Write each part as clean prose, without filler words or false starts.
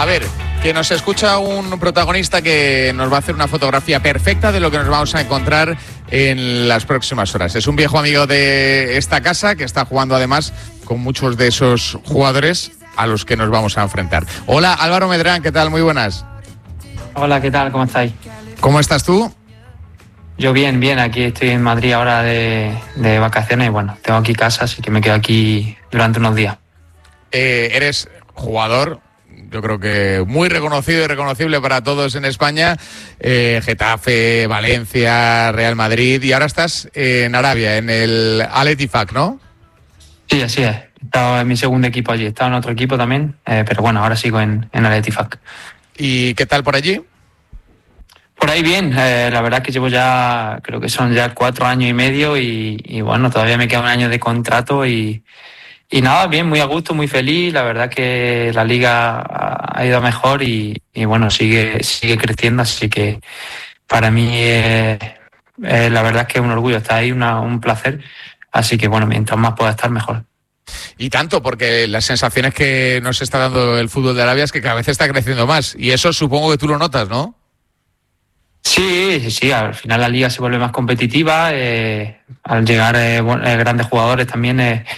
A ver, que nos escucha un protagonista que nos va a hacer una fotografía perfecta de lo que nos vamos a encontrar en las próximas horas. Es un viejo amigo de esta casa que está jugando además con muchos de esos jugadores a los que nos vamos a enfrentar. Hola, Álvaro Medrán, ¿qué tal? Muy buenas. Hola, ¿qué tal? ¿Cómo estáis? ¿Cómo estás tú? Yo bien, aquí estoy en Madrid ahora de vacaciones y bueno, tengo aquí casa, así que me quedo aquí durante unos días. Eres jugador, yo creo que muy reconocido y reconocible para todos en España, Getafe, Valencia, Real Madrid, y ahora estás en Arabia, en el Al Ettifaq, ¿no? Sí, así es. He estado en mi segundo equipo allí, he estado en otro equipo también, pero bueno, ahora sigo en Al Ettifaq. ¿Y qué tal por allí? Por ahí bien, la verdad que llevo ya, creo que son ya 4 años y medio y bueno, todavía me queda un año de contrato y nada, bien, muy a gusto, muy feliz. La verdad que la liga ha ido mejor y bueno, sigue creciendo, así que para mí la verdad es que es un orgullo estar ahí, un placer. Así que bueno, mientras más pueda estar, mejor. Y tanto, porque las sensaciones que nos está dando el fútbol de Arabia es que cada vez está creciendo más. Y eso supongo que tú lo notas, ¿no? Sí, al final la liga se vuelve más competitiva, al llegar grandes jugadores también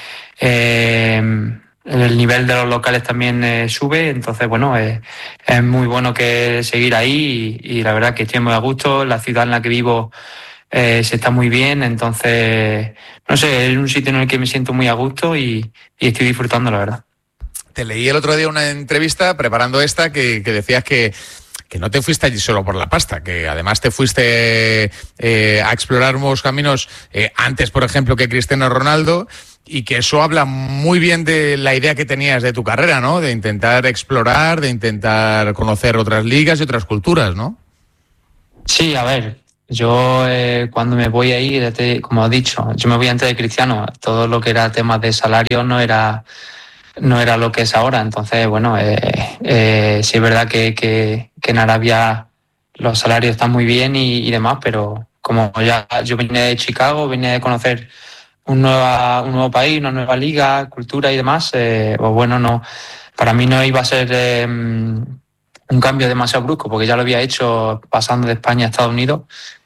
el nivel de los locales también sube, entonces bueno, es muy bueno que seguir ahí y la verdad que estoy muy a gusto, la ciudad en la que vivo se está muy bien, entonces no sé, es un sitio en el que me siento muy a gusto y estoy disfrutando, la verdad. Te leí el otro día una entrevista preparando esta que decías que no te fuiste allí solo por la pasta, que además te fuiste a explorar nuevos caminos antes, por ejemplo, que Cristiano Ronaldo, y que eso habla muy bien de la idea que tenías de tu carrera, ¿no? De intentar explorar, de intentar conocer otras ligas y otras culturas, ¿no? Sí, a ver, yo cuando me voy ahí, como he dicho, yo me voy antes de Cristiano, todo lo que era temas de salario no era lo que es ahora. Entonces, bueno, sí es verdad que en Arabia los salarios están muy bien y demás, pero como ya yo vine de Chicago, vine de conocer un nuevo país, una nueva liga, cultura y demás, pues bueno, no, para mí no iba a ser un cambio demasiado brusco, porque ya lo había hecho pasando de España a Estados Unidos.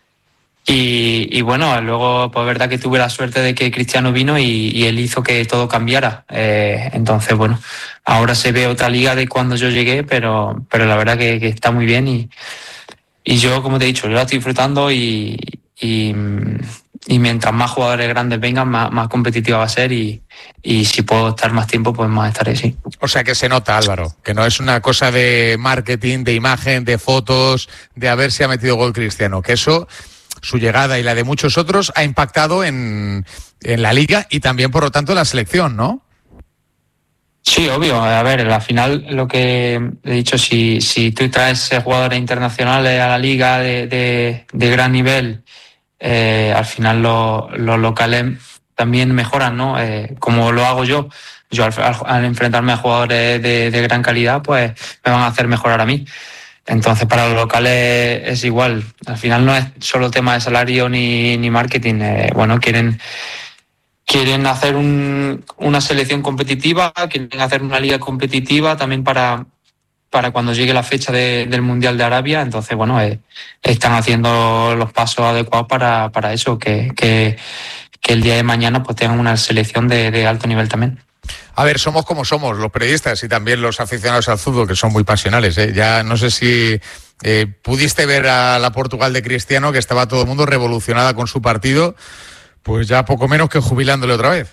Y bueno, luego pues es verdad que tuve la suerte de que Cristiano vino y él hizo que todo cambiara. Entonces, bueno, ahora se ve otra liga de cuando yo llegué, pero la verdad que está muy bien y yo, como te he dicho, yo la estoy disfrutando y mientras más jugadores grandes vengan, más competitiva va a ser y si puedo estar más tiempo, pues más estaré, sí. O sea que se nota, Álvaro, que no es una cosa de marketing, de imagen, de fotos, de a ver si ha metido gol Cristiano, que eso, su llegada y la de muchos otros, ha impactado en la liga y también, por lo tanto, en la selección, ¿no? Sí, obvio. A ver, al final lo que he dicho, si tú traes jugadores internacionales a la liga de gran nivel, al final los locales también mejoran, ¿no? Como lo hago yo. Yo al enfrentarme a jugadores de gran calidad, pues me van a hacer mejorar a mí. Entonces, para los locales es igual. Al final no es solo tema de salario ni marketing. Bueno, quieren hacer una selección competitiva, quieren hacer una liga competitiva también para cuando llegue la fecha del Mundial de Arabia. Entonces, bueno, están haciendo los pasos adecuados para eso, que el día de mañana pues tengan una selección de alto nivel también. A ver, somos como somos los periodistas y también los aficionados al fútbol, que son muy pasionales, ¿eh? Ya no sé si pudiste ver a la Portugal de Cristiano, que estaba todo el mundo revolucionada con su partido, pues ya poco menos que jubilándole otra vez.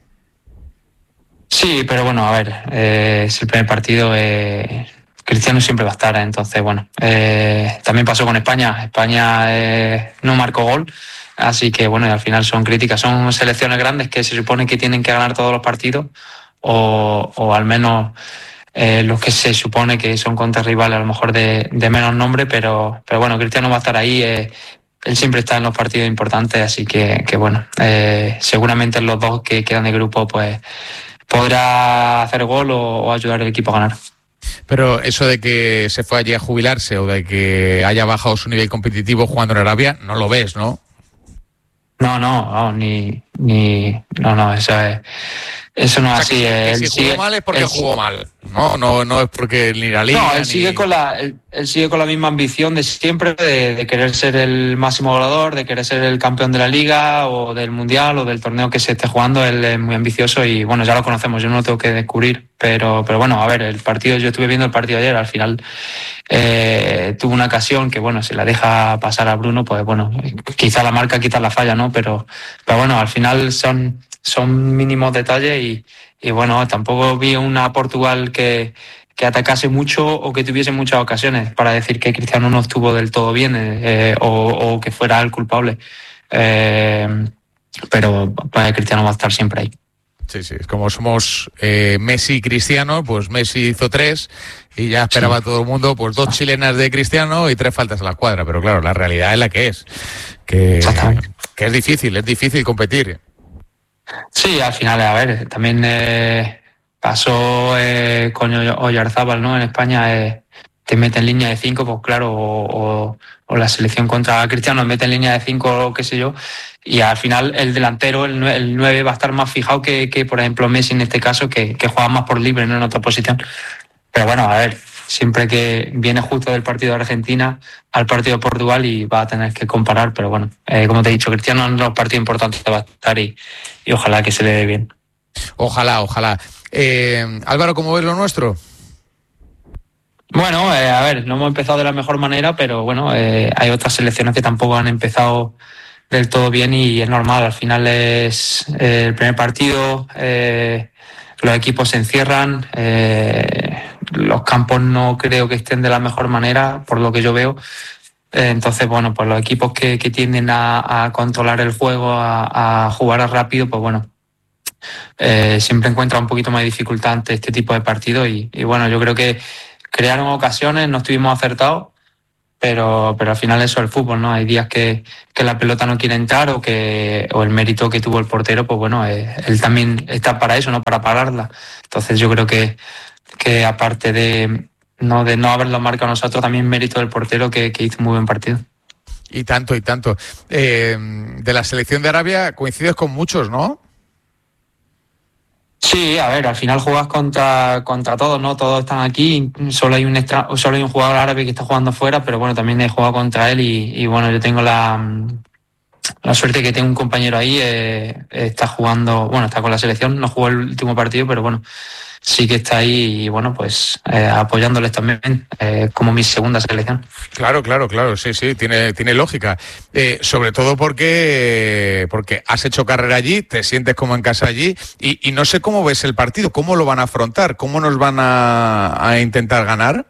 Sí, pero bueno, a ver, es el primer partido, Cristiano siempre va a estar, entonces bueno, también pasó con España. España no marcó gol, así que bueno, y al final son críticas, son selecciones grandes que se supone que tienen que ganar todos los partidos o al menos los que se supone que son contra rivales a lo mejor de menos nombre, pero bueno, Cristiano va a estar ahí, él siempre está en los partidos importantes, así que bueno, seguramente en los dos que quedan de grupo pues podrá hacer gol o ayudar al equipo a ganar. Pero eso de que se fue allí a jubilarse o de que haya bajado su nivel competitivo jugando en Arabia, no lo ves, ¿no? No, eso es. Eso no es O sea, así. que Él si jugó sigue, mal es porque jugó mal. No es porque ni la liga. no, él ni... sigue él sigue con la misma ambición de siempre, de querer ser el máximo goleador, de querer ser el campeón de la liga o del mundial o del torneo que se esté jugando. Él es muy ambicioso y bueno, ya lo conocemos, yo no lo tengo que descubrir. Pero bueno, a ver, el partido, yo estuve viendo el partido ayer, al final tuvo una ocasión que bueno, si la deja pasar a Bruno, pues bueno, quizá la marca, quizá la falla, ¿no? Pero bueno, al final son mínimos detalles y bueno, tampoco vi una Portugal que atacase mucho o que tuviese muchas ocasiones para decir que Cristiano no estuvo del todo bien o que fuera el culpable. Pero pues, Cristiano va a estar siempre ahí. Sí, es como somos Messi y Cristiano, pues Messi hizo 3 y ya esperaba todo el mundo, pues 2 chilenas de Cristiano y 3 faltas a la cuadra. Pero claro, la realidad es la que es, que es difícil competir. Sí, al final, a ver, también pasó con Oyarzábal, ¿no? En España te mete en línea de 5, pues claro, o la selección contra Cristiano mete en línea de 5 o qué sé yo, y al final el delantero, el 9, va a estar más fijado que por ejemplo Messi en este caso, que juega más por libre, no en otra posición. Pero bueno, a ver, siempre que viene justo del partido de Argentina al partido de Portugal y va a tener que comparar, pero bueno, como te he dicho, Cristiano en los partidos importantes va a estar y ojalá que se le dé bien. Ojalá. Álvaro, ¿cómo ves lo nuestro? Bueno, a ver, no hemos empezado de la mejor manera, pero bueno, hay otras selecciones que tampoco han empezado del todo bien y es normal. Al final es el primer partido, los equipos se encierran, los campos no creo que estén de la mejor manera, por lo que yo veo. Entonces, bueno, pues los equipos que tienden a controlar el juego, a jugar rápido, pues bueno, siempre encuentran un poquito más de dificultad ante este tipo de partidos y bueno, yo creo que crearon ocasiones, no estuvimos acertados, pero al final eso es el fútbol, ¿no? Hay días que la pelota no quiere entrar o el mérito que tuvo el portero, pues bueno, él también está para eso, no para pararla. Entonces yo creo que aparte de no haberlo marcado nosotros, también mérito del portero que hizo un muy buen partido. Y tanto. De la selección de Arabia coincides con muchos, ¿no? Sí, a ver, al final juegas contra todos, ¿no? Todos están aquí, solo hay un jugador árabe que está jugando fuera, pero bueno, también he jugado contra él y bueno, yo tengo la suerte que tengo un compañero ahí, está jugando, bueno, está con la selección, no jugó el último partido, pero bueno, sí que está ahí y bueno, pues apoyándoles también, como mi segunda selección. Claro, sí, tiene lógica. Sobre todo porque has hecho carrera allí, te sientes como en casa allí y no sé cómo ves el partido, cómo lo van a afrontar, cómo nos van a intentar ganar.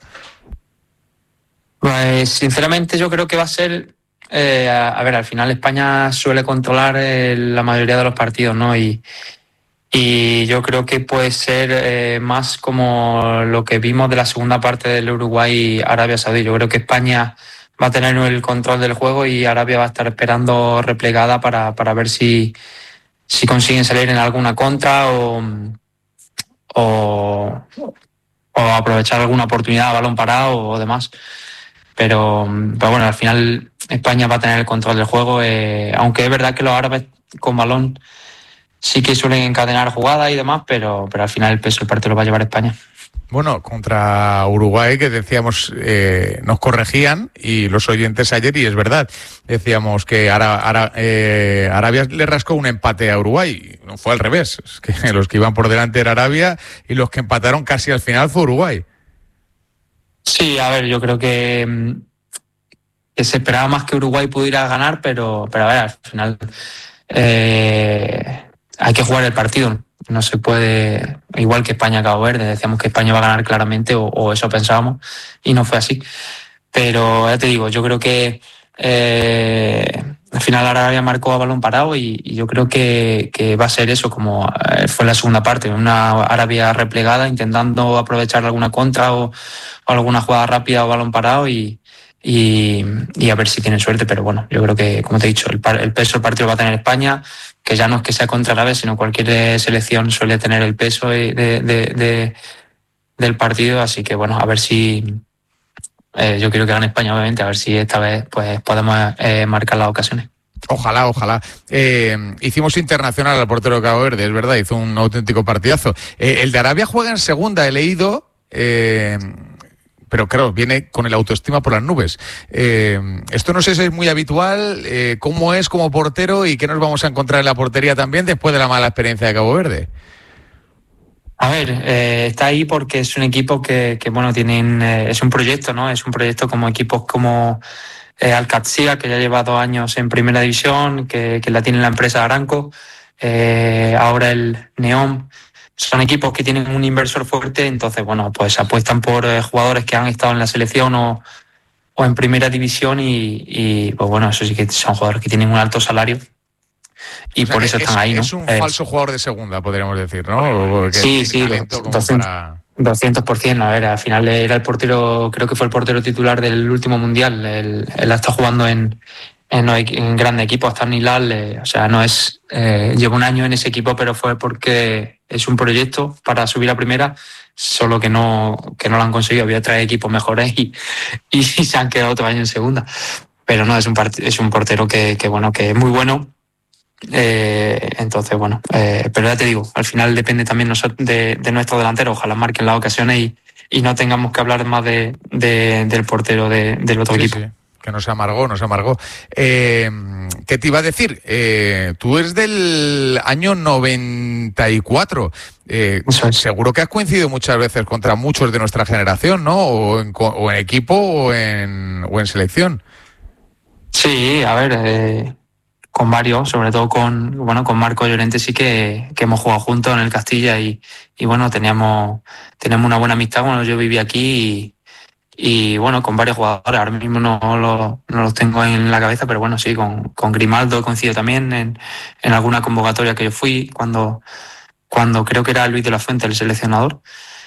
Pues sinceramente yo creo que va a ser, a ver, al final España suele controlar la mayoría de los partidos, ¿no? Y yo creo que puede ser más como lo que vimos de la segunda parte del Uruguay-Arabia Saudí. Yo creo que España va a tener el control del juego y Arabia va a estar esperando replegada para ver si consiguen salir en alguna contra o aprovechar alguna oportunidad a balón parado o demás. Pero bueno, al final España va a tener el control del juego, aunque es verdad que los árabes con balón sí que suelen encadenar jugadas y demás, pero al final el peso del partido lo va a llevar España. Bueno, contra Uruguay, que decíamos, nos corregían, y los oyentes ayer, y es verdad, decíamos que Arabia le rascó un empate a Uruguay, no fue al revés, es que los que iban por delante era Arabia y los que empataron casi al final fue Uruguay. Sí, a ver, yo creo que se esperaba más que Uruguay pudiera ganar, pero a ver, al final hay que jugar el partido. No se puede, igual que España-Cabo Verde, decíamos que España va a ganar claramente, o eso pensábamos, y no fue así. Pero ya te digo, yo creo que al final Arabia marcó a balón parado y yo creo que va a ser eso, como fue la segunda parte, una Arabia replegada intentando aprovechar alguna contra o alguna jugada rápida o balón parado y a ver si tienen suerte. Pero bueno, yo creo que, como te he dicho, el peso del partido va a tener España, que ya no es que sea contra Arabia, sino cualquier selección suele tener el peso del partido, así que bueno, a ver si yo quiero que gane España, obviamente, a ver si esta vez pues podemos marcar las ocasiones. Ojalá, ojalá. Hicimos internacional al portero de Cabo Verde, es verdad, hizo un auténtico partidazo. El de Arabia juega en segunda, he leído, pero claro, viene con el autoestima por las nubes. Esto no sé si es muy habitual, cómo es como portero y qué nos vamos a encontrar en la portería también después de la mala experiencia de Cabo Verde. A ver, está ahí porque es un equipo que bueno, tienen, es un proyecto, ¿no? Es un proyecto como equipos como Al-Qadsiya, que ya lleva 2 años en primera división, que la tiene la empresa Aramco, ahora el Neom. Son equipos que tienen un inversor fuerte, entonces, bueno, pues apuestan por jugadores que han estado en la selección o en primera división y pues bueno, eso sí que son jugadores que tienen un alto salario. Y por eso están ahí, ¿no? Es un falso jugador de segunda, podríamos decir, ¿no? Sí, 200%. A ver, al final era el portero, creo que fue el portero titular del último mundial. Él ha estado jugando en grandes equipos, hasta en Hilal. O sea, no es. Lleva 1 año en ese equipo, pero fue porque es un proyecto para subir a primera, solo que no lo han conseguido. Había 3 equipos mejores y se han quedado otro año en segunda. Pero no, es un portero que bueno, que es muy bueno. Entonces, bueno, pero ya te digo, al final depende también de nuestro delantero. Ojalá marquen las ocasiones y no tengamos que hablar más del portero del otro equipo. Sí. Que nos amargó. ¿Qué te iba a decir? Tú eres del año 94. Seguro que has coincidido muchas veces contra muchos de nuestra generación, ¿no? O en equipo o en selección. Sí, a ver, con varios, sobre todo con Marco Llorente sí que hemos jugado juntos en el Castilla y bueno, tenemos una buena amistad cuando yo viví aquí y bueno, con varios jugadores. Ahora mismo no los tengo en la cabeza, pero bueno, sí, con Grimaldo coincido también en alguna convocatoria que yo fui cuando creo que era Luis de la Fuente el seleccionador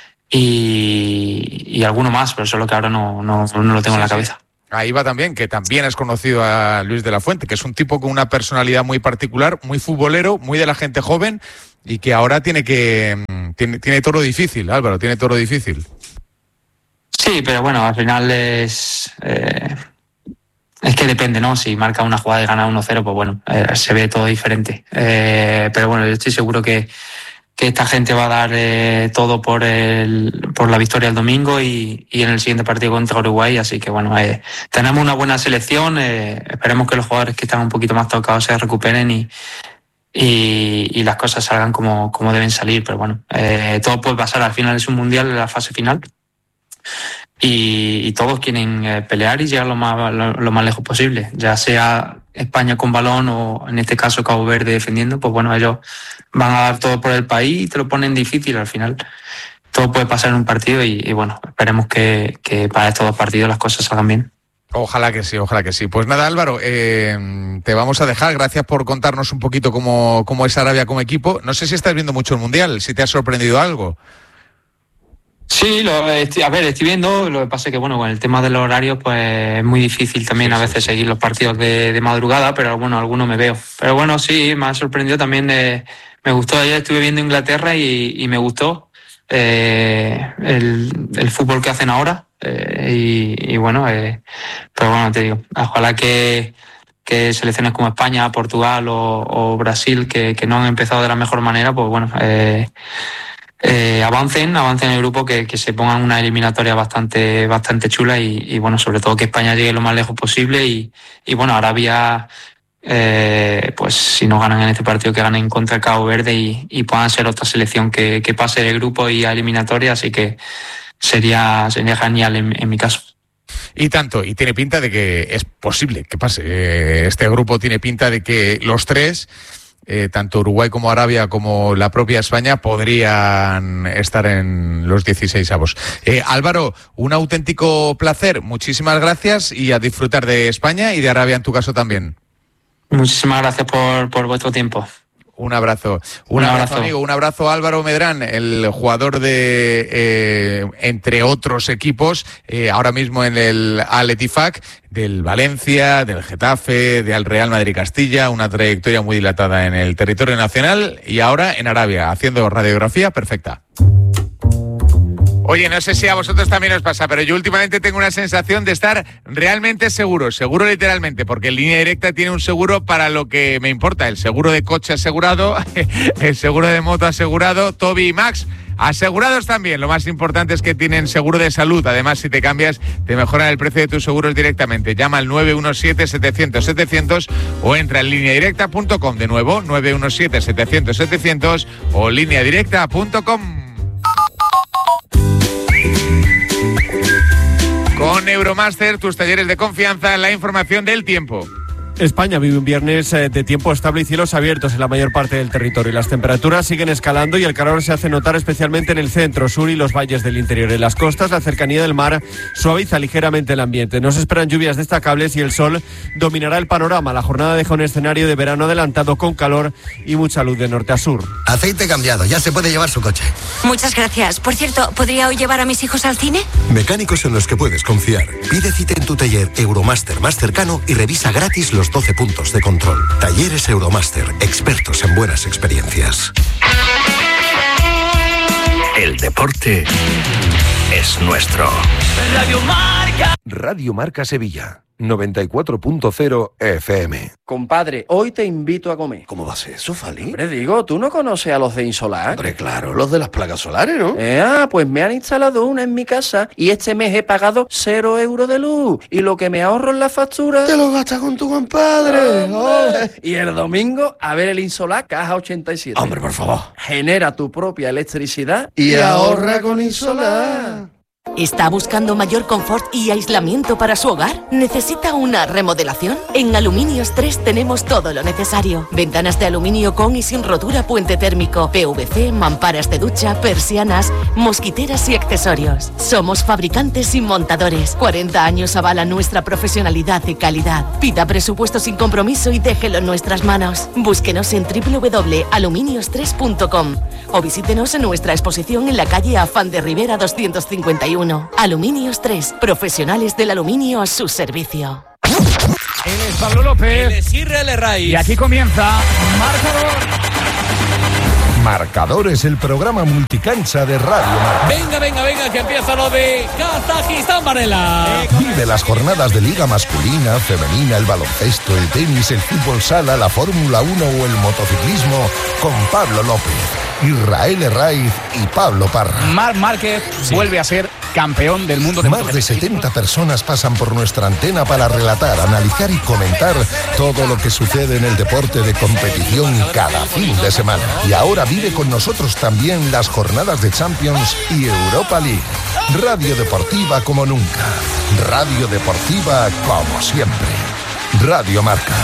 y alguno más, pero solo que ahora no lo tengo en la cabeza. Ahí va también, que también has conocido a Luis de la Fuente, que es un tipo con una personalidad muy particular, muy futbolero, muy de la gente joven y que ahora tiene todo difícil, Álvaro, tiene todo difícil. Sí, pero bueno, al final es que depende, ¿no? Si marca una jugada y gana 1-0, pues bueno, se ve todo diferente. Pero bueno, yo estoy seguro que esta gente va a dar todo por la victoria el domingo y en el siguiente partido contra Uruguay, así que bueno, tenemos una buena selección, esperemos que los jugadores que están un poquito más tocados se recuperen y las cosas salgan como deben salir, pero bueno, todo puede pasar. Al final es un mundial en la fase final y todos quieren pelear y llegar lo más lejos posible, ya sea España con balón o en este caso Cabo Verde defendiendo, pues bueno, ellos van a dar todo por el país y te lo ponen difícil. Al final todo puede pasar en un partido y bueno, esperemos que para estos 2 partidos las cosas salgan bien. Ojalá que sí. Pues nada, Álvaro, te vamos a dejar. Gracias por contarnos un poquito cómo es Arabia como equipo. No sé si estás viendo mucho el Mundial, si te ha sorprendido algo. Sí, estoy viendo. Lo que pasa es que bueno, con el tema de los horarios pues es muy difícil también a veces seguir los partidos de madrugada, pero bueno, algunos me veo. Pero bueno, sí, me ha sorprendido también. Me gustó, ayer estuve viendo Inglaterra y me gustó el fútbol que hacen ahora. Y bueno, pero bueno, te digo, ojalá que selecciones como España, Portugal o Brasil que no han empezado de la mejor manera, pues bueno, avancen en el grupo, que se pongan una eliminatoria bastante chula y bueno, sobre todo que España llegue lo más lejos posible y bueno, Arabia pues si no ganan en este partido, que ganen contra Cabo Verde y puedan ser otra selección que pase de grupo y a eliminatoria, así que sería genial en mi caso. Y tanto, y tiene pinta de que es posible que pase. Este grupo tiene pinta de que los 3, tanto Uruguay como Arabia como la propia España, podrían estar en los 16avos. Álvaro, un auténtico placer, muchísimas gracias y a disfrutar de España y de Arabia en tu caso también. Muchísimas gracias por vuestro tiempo. Un abrazo. Un abrazo, amigo. Un abrazo a Álvaro Medrán, el jugador de, entre otros equipos, ahora mismo en el Al-Ettifaq, del Valencia, del Getafe, del Real Madrid Castilla, una trayectoria muy dilatada en el territorio nacional y ahora en Arabia, haciendo radiografía perfecta. Oye, no sé si a vosotros también os pasa, pero yo últimamente tengo una sensación de estar realmente seguro literalmente, porque en Línea Directa tiene un seguro para lo que me importa, el seguro de coche asegurado, el seguro de moto asegurado, Toby y Max asegurados también. Lo más importante es que tienen seguro de salud. Además, si te cambias, te mejoran el precio de tus seguros directamente. Llama al 917-700-700 o entra en lineadirecta.com. De nuevo, 917-700-700 o lineadirecta.com. Con Euromaster, tus talleres de confianza, la información del tiempo. España vive un viernes de tiempo estable y cielos abiertos en la mayor parte del territorio. Las temperaturas siguen escalando y el calor se hace notar especialmente en el centro, sur y los valles del interior. En las costas, la cercanía del mar suaviza ligeramente el ambiente. No se esperan lluvias destacables y el sol dominará el panorama. La jornada deja un escenario de verano adelantado con calor y mucha luz de norte a sur. Aceite cambiado, ya se puede llevar su coche. Muchas gracias. Por cierto, ¿podría hoy llevar a mis hijos al cine? Mecánicos en los que puedes confiar. Pide cita en tu taller Euromaster más cercano y revisa gratis los 12 puntos de control. Talleres Euromaster, expertos en buenas experiencias. El deporte es nuestro. Radio Marca Sevilla, 94.0 FM. Compadre, hoy te invito a comer. ¿Cómo va a ser eso, Fali? Hombre, digo, ¿tú no conoces a los de Insolar? Hombre, claro, los de las placas solares, ¿no? Pues me han instalado una en mi casa y este mes he pagado 0 euros de luz. Y lo que me ahorro en la factura... Te lo gastas con tu compadre. Y el domingo, a ver el Insolar Caja 87. Hombre, por favor. Genera tu propia electricidad y ahorra con Insolar. ¿Está buscando mayor confort y aislamiento para su hogar? ¿Necesita una remodelación? En Aluminios 3 tenemos todo lo necesario. Ventanas de aluminio con y sin rotura, puente térmico, PVC, mamparas de ducha, persianas, mosquiteras y accesorios. Somos fabricantes y montadores. 40 años avalan nuestra profesionalidad y calidad. Pida presupuesto sin compromiso y déjelo en nuestras manos. Búsquenos en www.aluminios3.com o visítenos en nuestra exposición en la calle Afán de Rivera 251. Aluminios 3, profesionales del aluminio a su servicio. Él es Pablo López. Él es Israel Raiz. Y aquí comienza Marcador. Marcador es el programa multicancha de Radio Marca. Venga, que empieza lo de Kazajistán, Varela. Vive las jornadas de Liga masculina, femenina, el baloncesto, el tenis, el fútbol sala, la Fórmula 1 o el motociclismo con Pablo López, Israel Raiz y Pablo Parra. Marc Márquez vuelve a ser campeón del mundo de Más de 70 personas pasan por nuestra antena para relatar, analizar y comentar todo lo que sucede en el deporte de competición cada fin de semana. Y ahora vive con nosotros también las jornadas de Champions y Europa League. Radio Deportiva como nunca. Radio Deportiva como siempre. Radio Marca.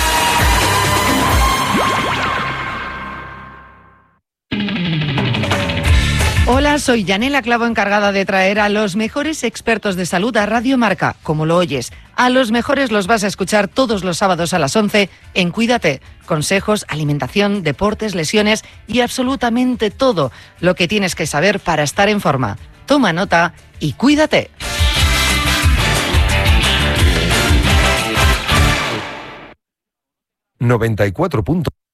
Hola, soy Yanela Clavo, encargada de traer a los mejores expertos de salud a Radio Marca, como lo oyes. A los mejores los vas a escuchar todos los sábados a las 11 en Cuídate. Consejos, alimentación, deportes, lesiones y absolutamente todo lo que tienes que saber para estar en forma. Toma nota y cuídate. ...94 puntos.